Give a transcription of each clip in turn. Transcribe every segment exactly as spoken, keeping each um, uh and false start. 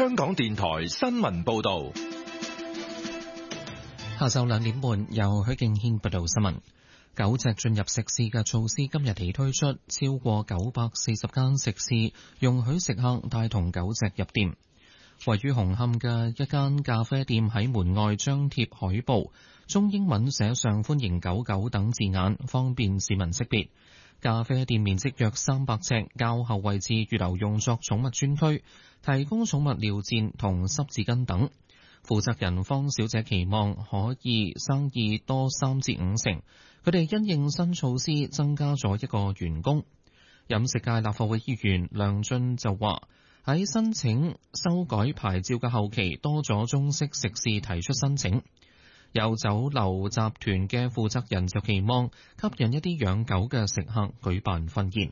香港電台新聞報道。 下晝兩點半，由許敬軒報道新聞。狗隻進入食肆嘅措施今日起推出，超過九百四十間食肆容許食客帶同狗隻入店。位於紅磡嘅一間咖啡店喺門外張貼海報，中英文寫上歡迎狗狗等字眼，方便市民識別。咖啡店面積約三百尺，較後位置預留用作寵物專區，提供寵物尿墊同濕紙巾等。負責人方小姐期望可以生意多三至五成，佢哋因應新措施增加咗一個員工。飲食界立法會議員梁俊就話，喺申請修改牌照嘅後期，多咗中式食肆提出申請。有酒樓集團嘅負責人就期望吸引一啲養狗嘅食客舉辦婚宴。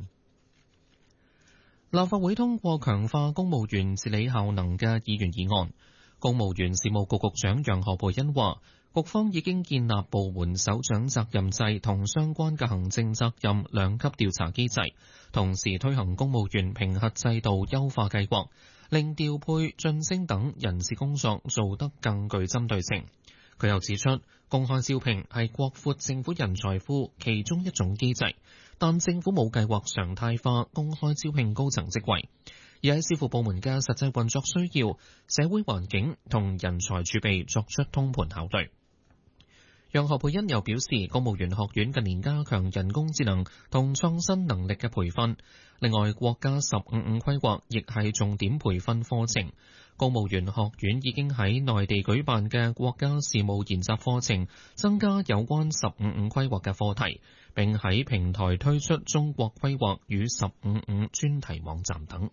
立法會通過強化公務員治理效能嘅議員議案。公務員事務局局長楊何蓓茵話，局方已經建立部門首長責任制同相關嘅行政責任兩級調查機制，同時推行公務員評核制度優化計劃，令調配、晉升等人事工作做得更具針對性。佢又指出，公開招聘係擴闊政府人才庫其中一種機制，但政府冇計劃常態化公開招聘高層職位，而喺視乎部門嘅實際運作需要、社會環境同人才儲備作出通盤考慮。楊何蓓茵又表示，公務員學院近年加強人工智能同創新能力嘅培訓，另外國家十五五規劃亦係重點培訓課程。公務員學院已經喺內地舉辦嘅國家事務研習課程，增加有關十五五規劃嘅課題，並喺平台推出中國規劃與十五五專題網站等。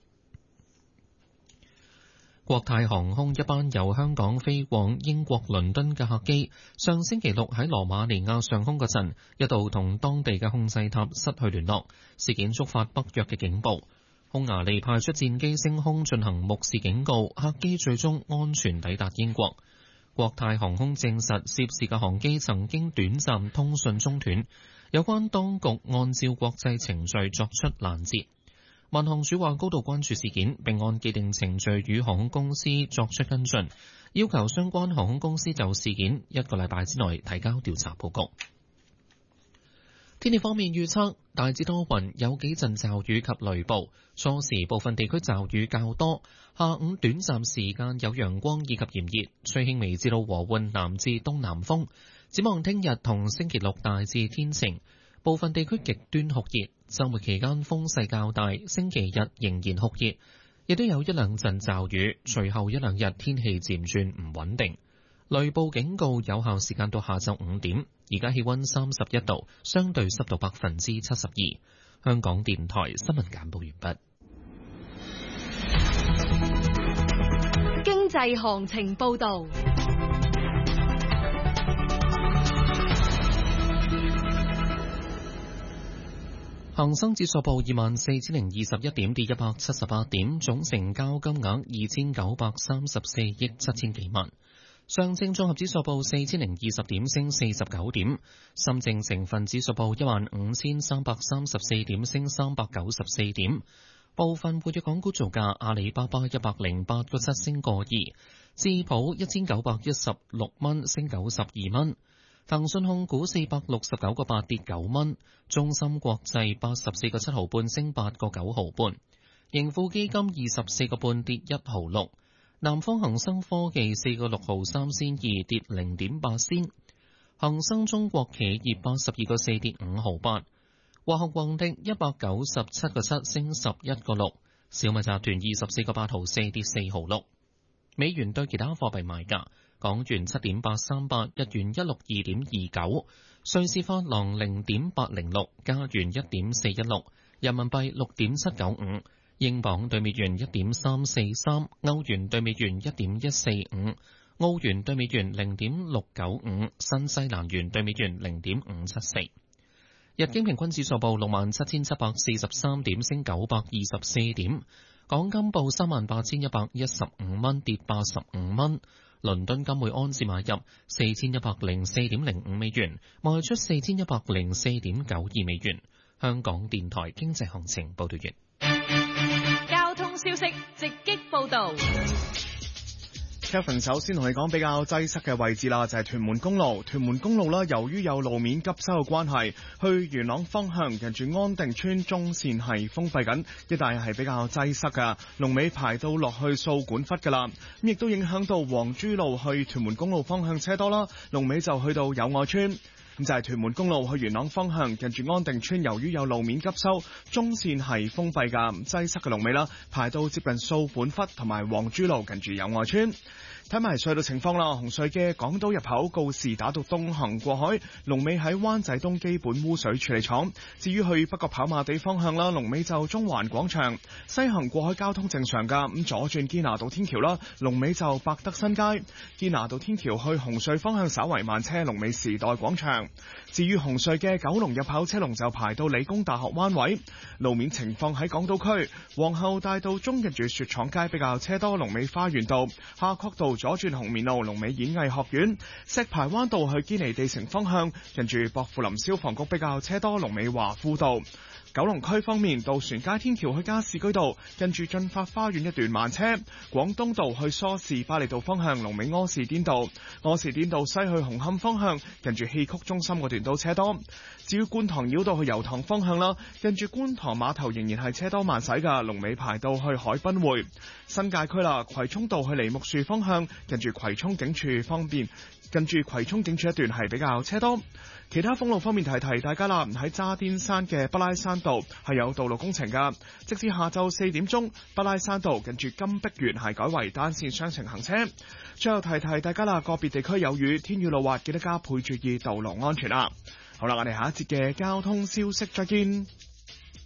國泰航空一班由香港飛往英國倫敦嘅客機，上星期六喺羅馬尼亞上空嗰陣，一度同當地嘅控制塔失去聯絡，事件觸發北約嘅警報。匈牙利派出戰機升空進行目視警告，客機最終安全抵達英國。國泰航空證實涉事嘅航機曾經短暫通訊中斷，有關當局按照國際程序作出攔截。民航處話高度關注事件，並按既定程序與航空公司作出跟進，要求相關航空公司就事件一個禮拜之內提交調查報告。天氣方面預測大致多雲，有幾陣驟雨及雷暴，初時部分地區驟雨較多，下午短暫時間有陽光以及炎熱，吹輕微至到和緩南至東南風。展望聽日同星期六大致天晴，部分地區極端酷熱，週末期間風勢較大，星期日仍然酷熱，亦都有一兩陣驟雨，隨後一兩日天氣漸轉唔穩定。雷暴警告有效時間到下晝五點，而家氣溫三十一度，相對濕度百分之七十二。香港電台新聞簡報完畢。 經濟行情報道。 恒生指數報二萬四千零二十一點，跌一百七十八點，總成交金額二千九百三十四億七千幾萬。上證綜合指數報四千零二十點，升四十九點。深證成分指數報一萬五千三百三十四點，升三百九十四點。部分活躍港股造價：阿里巴巴一百零八個七升個二，智普一千九百一十六蚊升九十二蚊。騰訊控股四百六十九個八跌九蚊，中芯國際八十四個七毫半升八個九毫半，盈富基金二十四個半跌一毫六，南方恒生科技四個六毫三仙二跌零點八仙，恒生中國企業八十二個四跌五毫八，華虹宏迪一百九十七個七升十一個六，小米集團二十四個八毫四跌四毫六。美元對其他貨幣賣價。港元七點八三八，日元一六二點二九，瑞士法郎零點八零六，加元一點四一六，人民幣六點七九五，英鎊對美元一點三四三，歐元對美元一點一四五，澳元對美元零點六九五，新西蘭元對美元零點五七四。日經平均指數報六萬七千七百四十三點，升九百二十四點。港金報三萬八千一百一十五蚊，跌八十五蚊。倫敦金每安士買入四千一百零四點零五美元，賣出四千一百零四點九二美元。香港電台經濟行情報道完。 交通消息直擊報道。 Kevin 首先同你講比較擠塞嘅位置啦，就係屯門公路。屯門公路啦，由於有路面急修嘅關係，去元朗方向近住安定村中線係封閉緊，一帶係比較擠塞噶，龍尾排到落去掃管笏噶啦。咁亦都影響到黃珠路去屯門公路方向車多啦，龍尾就去到友愛村。咁就係屯門公路去元朗方向，近住安定村，由於有路面急修，中線係封閉㗎，擠塞嘅龍尾啦，排到接近掃管笏同埋黃珠路，近住友愛村。睇埋隧道情況啦，紅隧嘅港島入口告士打道東行過海，龍尾喺灣仔東基本污水處理廠。至於去北角跑馬地方向啦，龍尾就中環廣場。西行過海交通正常㗎，咁左轉堅拿道天橋啦，龍尾就百德新街。堅拿道天橋去紅隧方向稍為慢車，龍尾時代廣場。至於紅隧嘅九龍入口車龍就排到理工大學灣位。路面情況喺港島區，皇后大道中近住雪廠街比較車多，龍尾花園道。夏慤道左轉紅棉路，龍尾演藝學院。石排灣道去堅尼地城方向，近住薄扶林消防局比較車多，龍尾華富道。九龍區方面，渡船街天橋去加士居道，近住進發花園一段慢車；廣東道去梳士巴利道方向，龍尾柯士甸道；柯士甸道西去紅磡方向，近住戲曲中心嗰段都車多。至於觀塘繞道去油塘方向啦，近住觀塘碼頭仍然係車多慢駛㗎，龍尾排到去海濱匯。新界區啦，葵涌道去梨木樹方向，近住葵涌警署方面，近住葵涌警署一段係比較車多。其他封路方面提提大家啦，喺渣甸山嘅北拉山道係有道路工程㗎，直至下晝四點鐘，北拉山道近住金碧園係改為單線雙程行車。最後提提大家啦，個別地區有雨，天雨路滑，記得加倍注意道路安全啦。好啦，我哋下一節嘅交通消息再見。